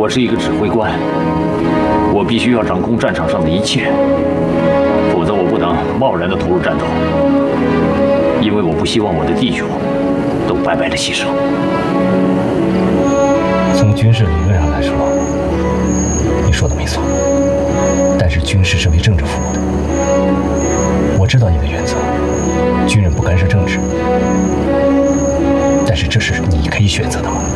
我是一个指挥官，我必须要掌控战场上的一切，否则我不能贸然地投入战斗，因为我不希望我的弟兄都白白地牺牲。 从军事理论上来说，你说的没错，但是军事是为政治服务的。我知道你的原则，军人不干涉政治，但是这是你可以选择的吗？